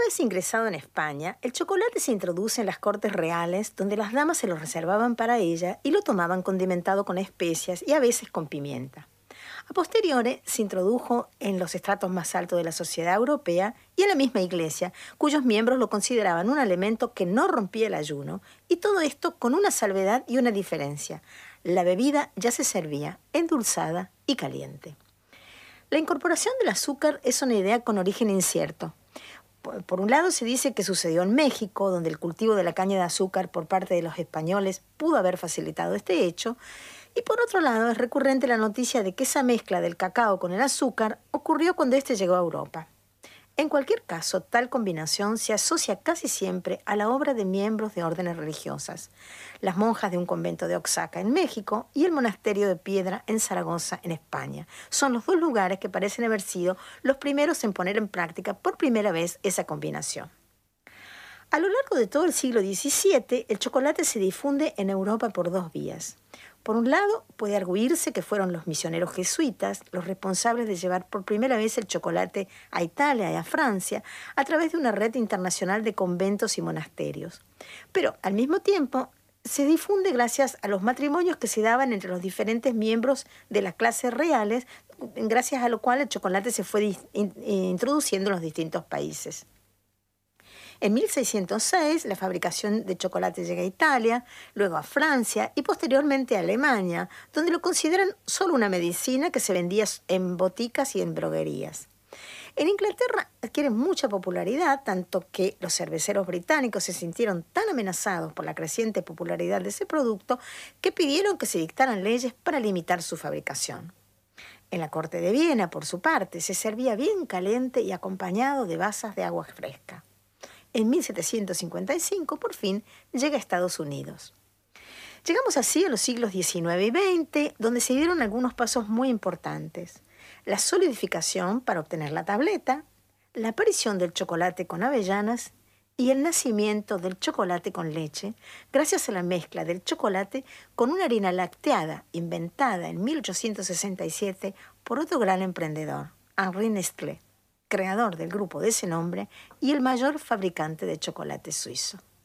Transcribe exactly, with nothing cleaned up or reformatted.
vez ingresado en España, el chocolate se introduce en las cortes reales, donde las damas se lo reservaban para ella y lo tomaban condimentado con especias y a veces con pimienta. A posteriori se introdujo en los estratos más altos de la sociedad europea y en la misma iglesia, cuyos miembros lo consideraban un alimento que no rompía el ayuno, y todo esto con una salvedad y una diferencia. La bebida ya se servía endulzada y caliente. La incorporación del azúcar es una idea con origen incierto. Por un lado se dice que sucedió en México, donde el cultivo de la caña de azúcar por parte de los españoles pudo haber facilitado este hecho, y por otro lado es recurrente la noticia de que esa mezcla del cacao con el azúcar ocurrió cuando éste llegó a Europa. En cualquier caso, tal combinación se asocia casi siempre a la obra de miembros de órdenes religiosas, las monjas de un convento de Oaxaca en México y el monasterio de Piedra en Zaragoza en España. Son los dos lugares que parecen haber sido los primeros en poner en práctica por primera vez esa combinación. A lo largo de todo el siglo diecisiete, el chocolate se difunde en Europa por dos vías. Por un lado, puede arguirse que fueron los misioneros jesuitas los responsables de llevar por primera vez el chocolate a Italia y a Francia a través de una red internacional de conventos y monasterios. Pero, al mismo tiempo, se difunde gracias a los matrimonios que se daban entre los diferentes miembros de las clases reales, gracias a lo cual el chocolate se fue introduciendo en los distintos países. En mil seiscientos seis, la fabricación de chocolate llega a Italia, luego a Francia y posteriormente a Alemania, donde lo consideran solo una medicina que se vendía en boticas y en droguerías. En Inglaterra adquiere mucha popularidad, tanto que los cerveceros británicos se sintieron tan amenazados por la creciente popularidad de ese producto que pidieron que se dictaran leyes para limitar su fabricación. En la corte de Viena, por su parte, se servía bien caliente y acompañado de vasas de agua fresca. En mil setecientos cincuenta y cinco, por fin, llega a Estados Unidos. Llegamos así a los siglos diecinueve y veinte, donde se dieron algunos pasos muy importantes. La solidificación para obtener la tableta, la aparición del chocolate con avellanas y el nacimiento del chocolate con leche, gracias a la mezcla del chocolate con una harina lacteada inventada en mil ochocientos sesenta y siete por otro gran emprendedor, Henri Nestlé, creador del grupo de ese nombre y el mayor fabricante de chocolate suizo.